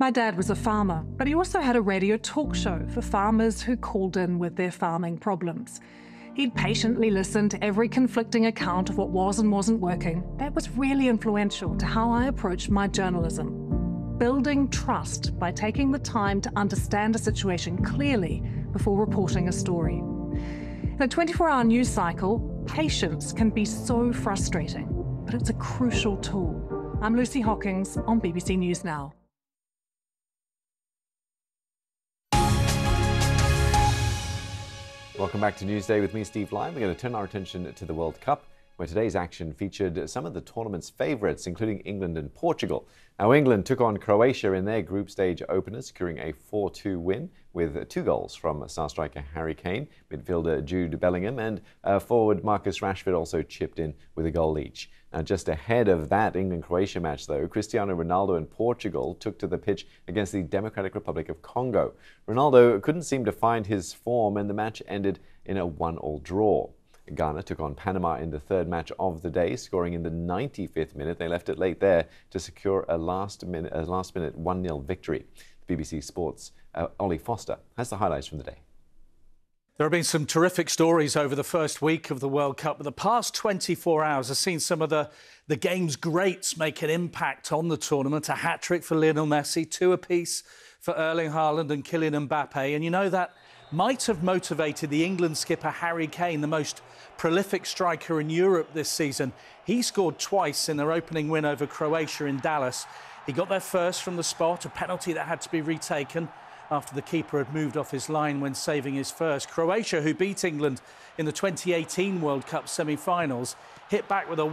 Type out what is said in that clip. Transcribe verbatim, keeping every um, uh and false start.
My dad was a farmer, but he also had a radio talk show for farmers who called in with their farming problems. He'd patiently listen to every conflicting account of what was and wasn't working. That was really influential to how I approached my journalism. Building trust by taking the time to understand a situation clearly before reporting a story. In a twenty-four hour news cycle, patience can be so frustrating, but it's a crucial tool. I'm Lucy Hawkins on B B C News Now. Welcome back to Newsday with me, Steve Lyon. We're going to turn our attention to the World Cup, where today's action featured some of the tournament's favourites, including England and Portugal. Now, England took on Croatia in their group stage opener, securing a four two win with two goals from star striker Harry Kane, midfielder Jude Bellingham, and uh, forward Marcus Rashford also chipped in with a goal each. Now, just ahead of that England-Croatia match, though, Cristiano Ronaldo and Portugal took to the pitch against the Democratic Republic of Congo. Ronaldo couldn't seem to find his form, and the match ended in a one all draw. Ghana took on Panama in the third match of the day, scoring in the ninety-fifth minute. They left it late there to secure a last-minute a last-minute one nil victory. B B C Sports' uh, Ollie Foster has the highlights from the day. There have been some terrific stories over the first week of the World Cup, but the past twenty-four hours have seen some of the, the game's greats make an impact on the tournament. A hat-trick for Lionel Messi, two apiece for Erling Haaland and Kylian Mbappe. And you know that might have motivated the England skipper Harry Kane, the most prolific striker in Europe this season. He scored twice in their opening win over Croatia in Dallas. He got there first from the spot, a penalty that had to be retaken after the keeper had moved off his line when saving his first. Croatia, who beat England in the twenty eighteen World Cup semi-finals, hit back with a